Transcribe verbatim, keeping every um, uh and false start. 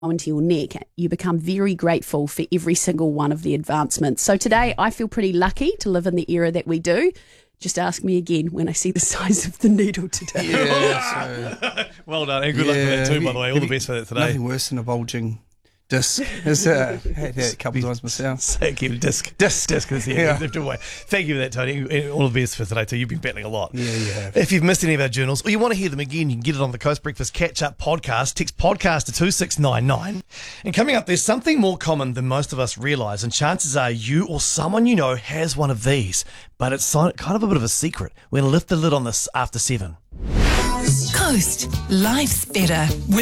into your neck, you become very grateful for every single one of the advancements. So today I feel pretty lucky to live in the era that we do. Just ask me again when I see the size of the needle today. Yeah, so, well done, and good luck yeah, for that too, by the way. All the best for that today. Nothing worse than a bulging disc. Is, uh, had that a couple of times myself. Thank you, disc. Disc. Disc is Yeah. yeah. away. Thank you for that, Tony. And all the best for today too. You've been battling a lot. Yeah, you have. If you've missed any of our journals or you want to hear them again, you can get it on the Coast Breakfast Catch Up podcast. Text podcast to two six nine nine. And coming up, there's something more common than most of us realise, and chances are you or someone you know has one of these, but it's kind of a bit of a secret. We're going to lift the lid on this after seven. Coast, life's better with